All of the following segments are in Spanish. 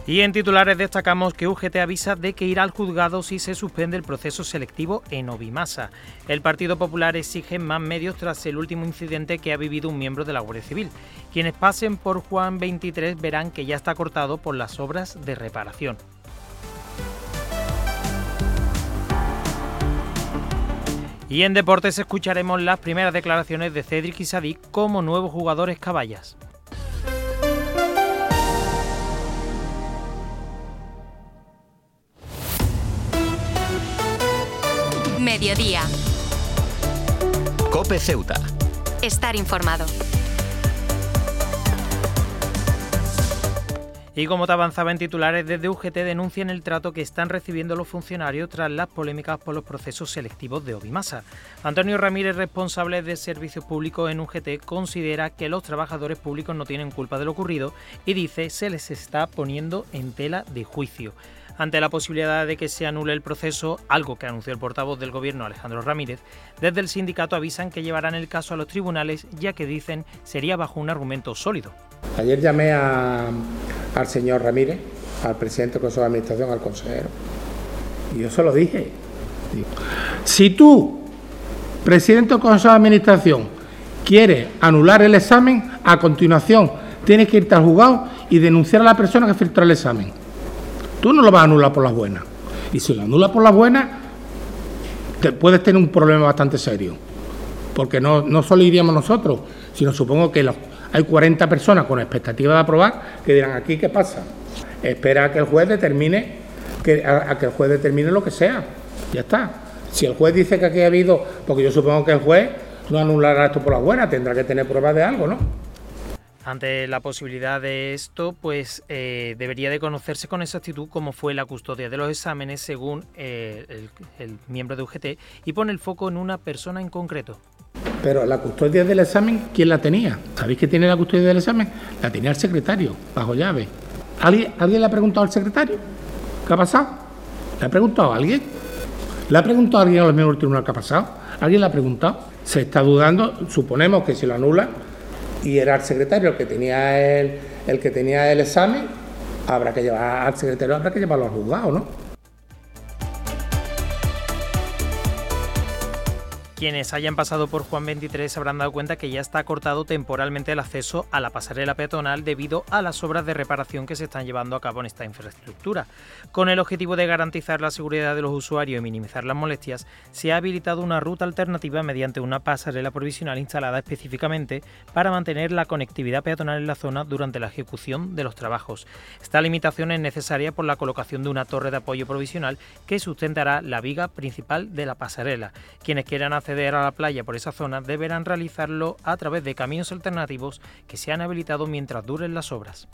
Y en titulares destacamos que UGT avisa de que irá al juzgado si se suspende el proceso selectivo en Obimasa. El Partido Popular exige más medios tras el último incidente que ha vivido un miembro de la Guardia Civil. Quienes pasen por Juan 23 verán que ya está cortado por las obras de reparación. Y en deportes escucharemos las primeras declaraciones de Cédric y Sadik como nuevos jugadores caballas. Mediodía. COPE Ceuta. Estar informado. Y como te avanzaba en titulares, desde UGT denuncian el trato que están recibiendo los funcionarios tras las polémicas por los procesos selectivos de Obimasa. Antonio Ramírez, responsable de Servicios Públicos en UGT, considera que los trabajadores públicos no tienen culpa de lo ocurrido y dice se les está poniendo en tela de juicio. Ante la posibilidad de que se anule el proceso, algo que anunció el portavoz del Gobierno, Alejandro Ramírez, desde el sindicato avisan que llevarán el caso a los tribunales, ya que dicen sería bajo un argumento sólido. Ayer llamé al señor Ramírez, al presidente del Consejo de Administración, al consejero, y yo se lo dije. Si tú, presidente del Consejo de Administración, quieres anular el examen, a continuación tienes que irte al juzgado y denunciar a la persona que filtró el examen. Tú no lo vas a anular por las buenas. Y si lo anulas por las buenas, puedes tener un problema bastante serio. Porque no solo iríamos nosotros, sino supongo que hay 40 personas con expectativa de aprobar que dirán, ¿aquí qué pasa? Espera a que el juez determine, a que el juez determine lo que sea. Ya está. Si el juez dice que aquí ha habido, porque yo supongo que el juez no anulará esto por las buenas, tendrá que tener pruebas de algo, ¿no? Ante la posibilidad de esto, pues debería de conocerse con exactitud cómo fue la custodia de los exámenes según el miembro de UGT y pone el foco en una persona en concreto. Pero la custodia del examen, ¿quién la tenía? ¿Sabéis quién tiene la custodia del examen? La tenía el secretario, bajo llave. ¿Alguien le ha preguntado al secretario? ¿Qué ha pasado? ¿Le ha preguntado a alguien? ¿Le ha preguntado a alguien a los miembros del tribunal qué ha pasado? ¿Alguien le ha preguntado? Se está dudando, suponemos que si lo anula y era el secretario el que tenía el examen, habrá que llevar al secretario, habrá que llevarlo al juzgado, ¿no? Quienes hayan pasado por Juan 23 se habrán dado cuenta que ya está cortado temporalmente el acceso a la pasarela peatonal debido a las obras de reparación que se están llevando a cabo en esta infraestructura. Con el objetivo de garantizar la seguridad de los usuarios y minimizar las molestias, se ha habilitado una ruta alternativa mediante una pasarela provisional instalada específicamente para mantener la conectividad peatonal en la zona durante la ejecución de los trabajos. Esta limitación es necesaria por la colocación de una torre de apoyo provisional que sustentará la viga principal de la pasarela. Quienes quieran acceder a la playa por esa zona deberán realizarlo a través de caminos alternativos que se han habilitado mientras duren las obras.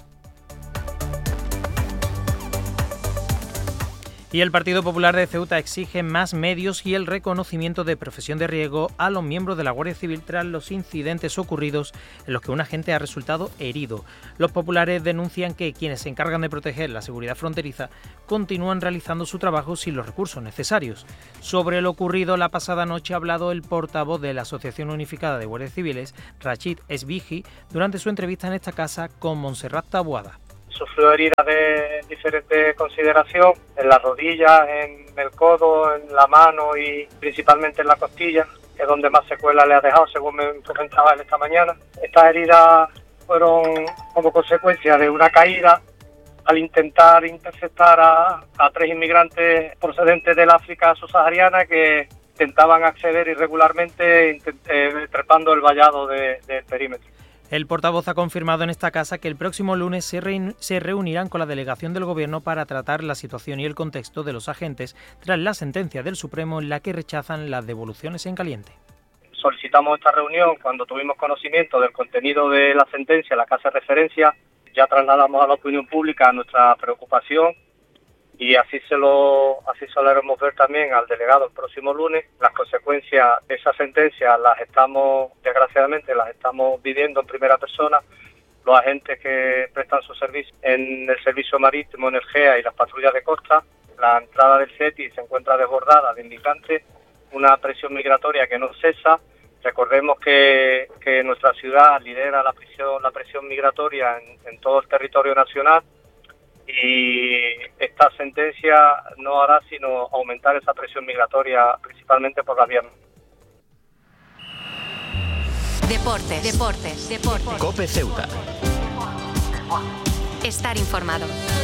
Y el Partido Popular de Ceuta exige más medios y el reconocimiento de profesión de riesgo a los miembros de la Guardia Civil tras los incidentes ocurridos en los que un agente ha resultado herido. Los populares denuncian que quienes se encargan de proteger la seguridad fronteriza continúan realizando su trabajo sin los recursos necesarios. Sobre lo ocurrido la pasada noche ha hablado el portavoz de la Asociación Unificada de Guardias Civiles, Rachid Esbiji, durante su entrevista en esta casa con Montserrat Taboada. Sufrió heridas de diferente consideración, en las rodillas, en el codo, en la mano y principalmente en la costilla, que es donde más secuelas le ha dejado, según me comentaba él esta mañana. Estas heridas fueron como consecuencia de una caída al intentar interceptar a 3 inmigrantes procedentes del África subsahariana que intentaban acceder irregularmente trepando el vallado del perímetro. El portavoz ha confirmado en esta casa que el próximo lunes se reunirán con la delegación del Gobierno para tratar la situación y el contexto de los agentes tras la sentencia del Supremo en la que rechazan las devoluciones en caliente. Solicitamos esta reunión cuando tuvimos conocimiento del contenido de la sentencia, la que hace referencia. Ya trasladamos a la opinión pública nuestra preocupación y así se lo haremos ver también al delegado el próximo lunes. Las consecuencias de esa sentencia desgraciadamente las estamos viviendo en primera persona. Los agentes que prestan su servicio en el servicio marítimo, en el GEA y las patrullas de costa, la entrada del CETI se encuentra desbordada de inmigrantes, una presión migratoria que no cesa. Recordemos que nuestra ciudad lidera la presión migratoria en todo el territorio nacional y esta sentencia no hará sino aumentar esa presión migratoria, principalmente por las vías. Deportes. COPE Ceuta. Estar informado.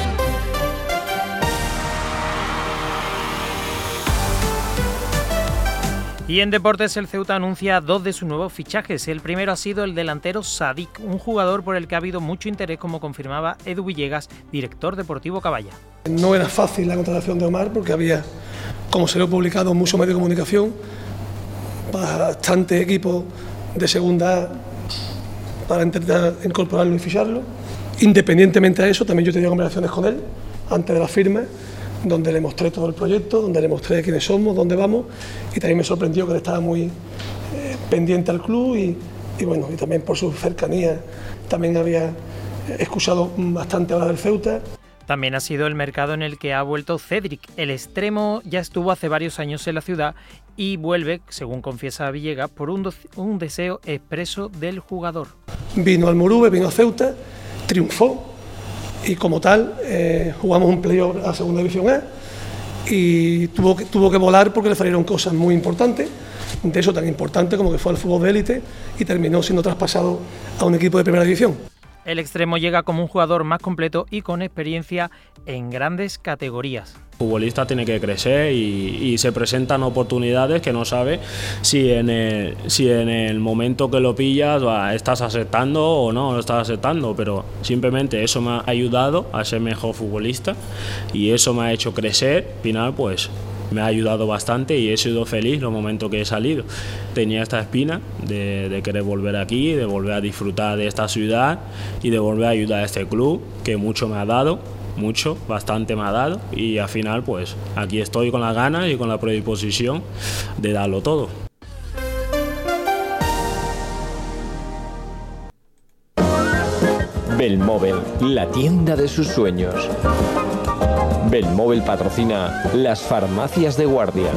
Y en deportes el Ceuta anuncia 2 de sus nuevos fichajes. El primero ha sido el delantero Sadik, un jugador por el que ha habido mucho interés, como confirmaba Edu Villegas, director deportivo Caballa. No era fácil la contratación de Omar porque había, como se lo he publicado, muchos medios de comunicación, bastante equipos de segunda para intentar incorporarlo y ficharlo. Independientemente de eso, también yo tenía conversaciones con él antes de la firma, donde le mostré todo el proyecto, donde le mostré quiénes somos, dónde vamos, y también me sorprendió que él estaba muy pendiente al club y bueno, y también por su cercanía también había escuchado bastante hablar del Ceuta. También ha sido el mercado en el que ha vuelto Cedric. El extremo ya estuvo hace varios años en la ciudad y vuelve, según confiesa Villegas, por un deseo expreso del jugador. Vino al Moruve, vino a Ceuta, triunfó. Y como tal, jugamos un playoff a Segunda División A y tuvo que volar porque le salieron cosas muy importantes, de eso tan importante como que fue al fútbol de élite y terminó siendo traspasado a un equipo de Primera División. El extremo llega como un jugador más completo y con experiencia en grandes categorías. El futbolista tiene que crecer y se presentan oportunidades que no sabe si en el momento que lo pillas estás aceptando o no lo estás aceptando, pero simplemente eso me ha ayudado a ser mejor futbolista y eso me ha hecho crecer. Al final pues me ha ayudado bastante y he sido feliz los momentos que he salido. Tenía esta espina de querer volver aquí, de volver a disfrutar de esta ciudad y de volver a ayudar a este club que mucho me ha dado. Bastante me ha dado y al final pues aquí estoy con las ganas y con la predisposición de darlo todo. Belmóvil, la tienda de sus sueños. Belmóvil patrocina las farmacias de guardia.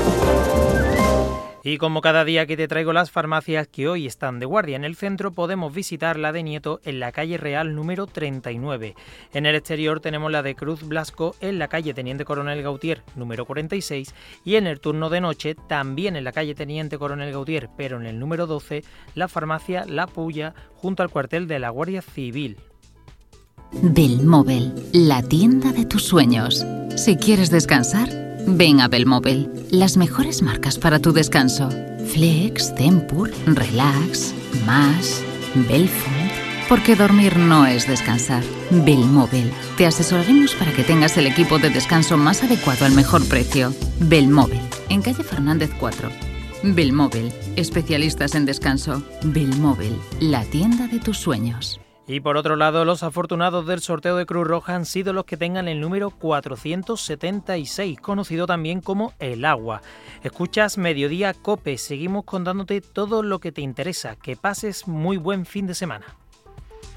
Y como cada día que te traigo las farmacias que hoy están de guardia en el centro, podemos visitar la de Nieto en la calle Real número 39. En el exterior tenemos la de Cruz Blasco en la calle Teniente Coronel Gautier número 46 y en el turno de noche también en la calle Teniente Coronel Gautier, pero en el número 12, la farmacia La Puya junto al cuartel de la Guardia Civil. Belmóvil, la tienda de tus sueños. Si quieres descansar, ven a Belmóvil. Las mejores marcas para tu descanso. Flex, Tempur, Relax, Más, Belfont. Porque dormir no es descansar. Belmóvil. Te asesoraremos para que tengas el equipo de descanso más adecuado al mejor precio. Belmóvil. En calle Fernández 4. Belmóvil. Especialistas en descanso. Belmóvil. La tienda de tus sueños. Y por otro lado, los afortunados del sorteo de Cruz Roja han sido los que tengan el número 476, conocido también como El Agua. Escuchas Mediodía COPE, seguimos contándote todo lo que te interesa. Que pases muy buen fin de semana.